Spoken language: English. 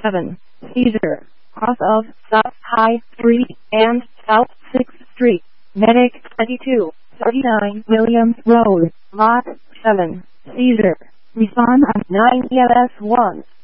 7. Seizure. Cross of South High Street and South 6th Street. Medic 2239 Williams Road. Lot 7. Seizure. Respond on 9 EMS 1.